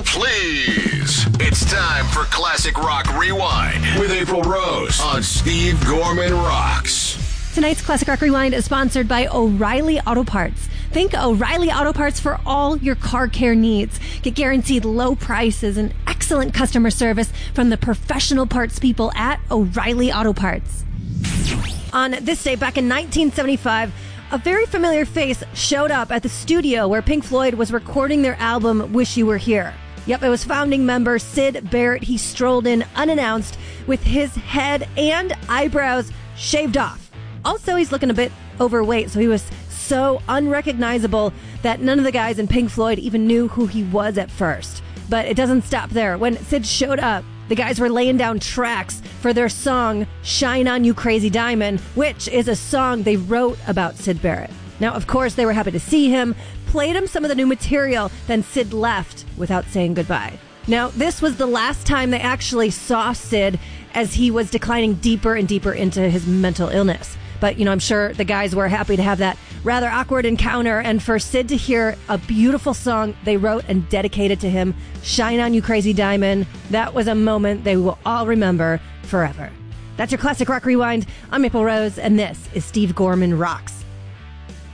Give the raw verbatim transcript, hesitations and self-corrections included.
please. It's time for Classic Rock Rewind with April Rose on Steve Gorman Rocks. Tonight's Classic Rock Rewind is sponsored by O'Reilly Auto Parts. Think O'Reilly Auto Parts for all your car care needs. Get guaranteed low prices and excellent customer service from the professional parts people at O'Reilly Auto Parts. On this day, back in nineteen seventy-five, a very familiar face showed up at the studio where Pink Floyd was recording their album, Wish You Were Here. Yep, it was founding member Syd Barrett. He strolled in unannounced with his head and eyebrows shaved off. Also, he's looking a bit overweight, so he was so unrecognizable that none of the guys in Pink Floyd even knew who he was at first. But it doesn't stop there. When Syd showed up, the guys were laying down tracks for their song, Shine On You Crazy Diamond, which is a song they wrote about Syd Barrett. Now, of course, they were happy to see him, played him some of the new material, then Syd left without saying goodbye. Now, this was the last time they actually saw Syd as he was declining deeper and deeper into his mental illness. But, you know, I'm sure the guys were happy to have that rather awkward encounter and for Syd to hear a beautiful song they wrote and dedicated to him, Shine On You Crazy Diamond. That was a moment they will all remember forever. That's your Classic Rock Rewind. I'm April Rose, and this is Steve Gorman Rocks.